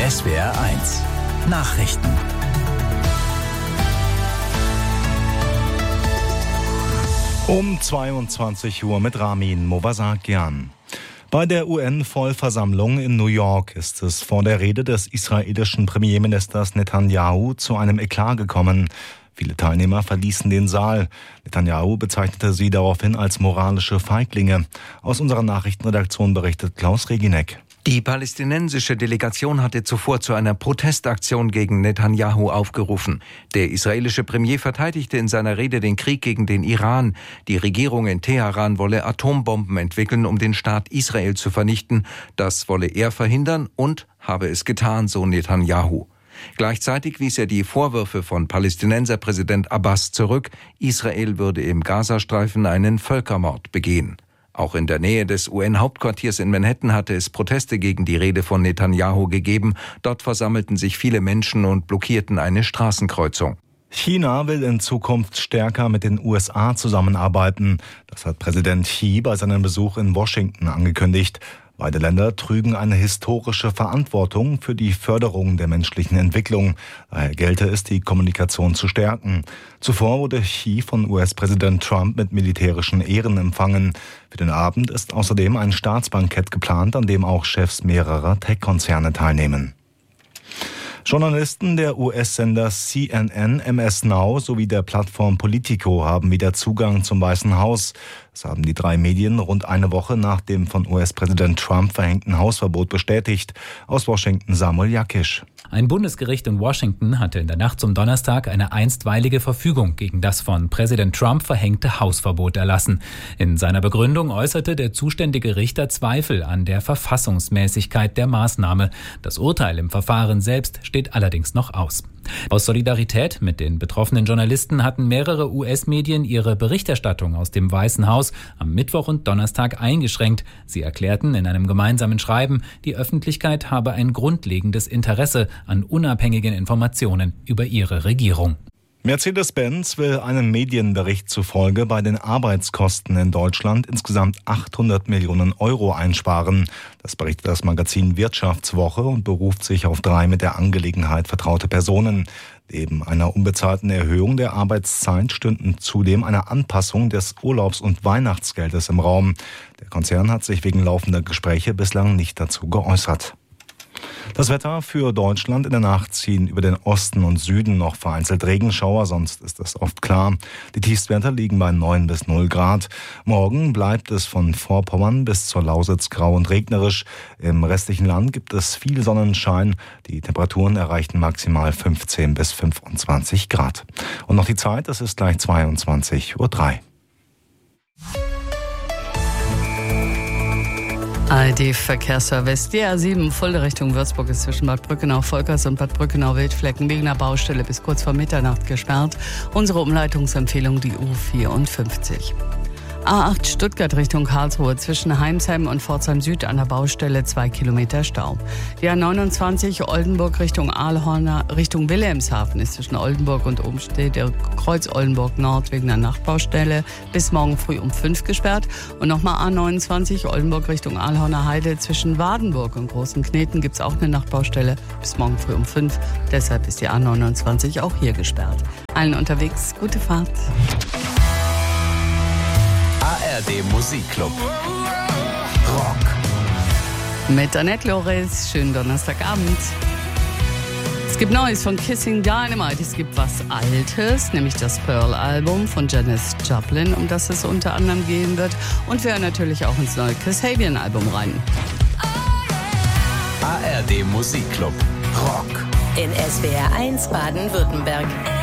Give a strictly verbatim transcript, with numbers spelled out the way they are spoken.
S W R eins Nachrichten. Um zweiundzwanzig Uhr mit Ramin Movasakian. Bei der U N-Vollversammlung in New York ist es vor der Rede des israelischen Premierministers Netanyahu zu einem Eklat gekommen. Viele Teilnehmer verließen den Saal. Netanyahu bezeichnete sie daraufhin als moralische Feiglinge. Aus unserer Nachrichtenredaktion berichtet Klaus Reginek. Die palästinensische Delegation hatte zuvor zu einer Protestaktion gegen Netanyahu aufgerufen. Der israelische Premier verteidigte in seiner Rede den Krieg gegen den Iran. Die Regierung in Teheran wolle Atombomben entwickeln, um den Staat Israel zu vernichten. Das wolle er verhindern und habe es getan, so Netanyahu. Gleichzeitig wies er die Vorwürfe von Palästinenserpräsident Abbas zurück, Israel würde im Gazastreifen einen Völkermord begehen. Auch in der Nähe des U N-Hauptquartiers in Manhattan hatte es Proteste gegen die Rede von Netanyahu gegeben. Dort versammelten sich viele Menschen und blockierten eine Straßenkreuzung. China will in Zukunft stärker mit den U S A zusammenarbeiten. Das hat Präsident Xi bei seinem Besuch in Washington angekündigt. Beide Länder trügen eine historische Verantwortung für die Förderung der menschlichen Entwicklung. Daher gelte es, die Kommunikation zu stärken. Zuvor wurde Xi von U S-Präsident Trump mit militärischen Ehren empfangen. Für den Abend ist außerdem ein Staatsbankett geplant, an dem auch Chefs mehrerer Tech-Konzerne teilnehmen. Journalisten der U S-Sender C N N, M S Now sowie der Plattform Politico haben wieder Zugang zum Weißen Haus. Das haben die drei Medien rund eine Woche nach dem von U S-Präsident Trump verhängten Hausverbot bestätigt. Aus Washington Samuel Jakisch. Ein Bundesgericht in Washington hatte in der Nacht zum Donnerstag eine einstweilige Verfügung gegen das von Präsident Trump verhängte Hausverbot erlassen. In seiner Begründung äußerte der zuständige Richter Zweifel an der Verfassungsmäßigkeit der Maßnahme. Das Urteil im Verfahren selbst steht allerdings noch aus. Aus Solidarität mit den betroffenen Journalisten hatten mehrere U S-Medien ihre Berichterstattung aus dem Weißen Haus am Mittwoch und Donnerstag eingeschränkt. Sie erklärten in einem gemeinsamen Schreiben, die Öffentlichkeit habe ein grundlegendes Interesse an unabhängigen Informationen über ihre Regierung. Mercedes-Benz will einem Medienbericht zufolge bei den Arbeitskosten in Deutschland insgesamt achthundert Millionen Euro einsparen. Das berichtet das Magazin Wirtschaftswoche und beruft sich auf drei mit der Angelegenheit vertraute Personen. Neben einer unbezahlten Erhöhung der Arbeitszeit stünden zudem eine Anpassung des Urlaubs- und Weihnachtsgeldes im Raum. Der Konzern hat sich wegen laufender Gespräche bislang nicht dazu geäußert. Das Wetter für Deutschland: in der Nacht ziehen über den Osten und Süden noch vereinzelt Regenschauer, sonst ist es oft klar. Die Tiefstwerte liegen bei neun bis null Grad. Morgen bleibt es von Vorpommern bis zur Lausitz grau und regnerisch. Im restlichen Land gibt es viel Sonnenschein. Die Temperaturen erreichen maximal fünfzehn bis fünfundzwanzig Grad. Und noch die Zeit, es ist gleich zweiundzwanzig Uhr drei. A R D-Verkehrsservice. Die A sieben Fulda Richtung Würzburg ist zwischen Bad Brückenau-Volkers und Bad Brückenau-Wildflecken wegen einer Baustelle bis kurz vor Mitternacht gesperrt. Unsere Umleitungsempfehlung die U vierundfünfzig. A acht Stuttgart Richtung Karlsruhe zwischen Heimsheim und Pforzheim Süd an der Baustelle zwei Kilometer Stau. Die A neunundzwanzig Oldenburg Richtung Aalhorner Richtung Wilhelmshaven ist zwischen Oldenburg und Umstede Kreuz Oldenburg Nord wegen einer Nachtbaustelle bis morgen früh um fünf gesperrt. Und nochmal A neunundzwanzig Oldenburg Richtung Aalhorner Heide zwischen Wadenburg und Großen Kneten gibt es auch eine Nachtbaustelle bis morgen früh um fünf. Deshalb ist die A neunundzwanzig auch hier gesperrt. Allen unterwegs gute Fahrt. A R D Musikclub. Rock. Mit Annette Loris. Schönen Donnerstagabend. Es gibt Neues von Kissing Dynamite. Es gibt was Altes, nämlich das Pearl-Album von Janis Joplin, um das es unter anderem gehen wird. Und wir hören natürlich auch ins neue Kasabian-Album rein. A R D Musikclub. Rock. In S W R eins Baden-Württemberg.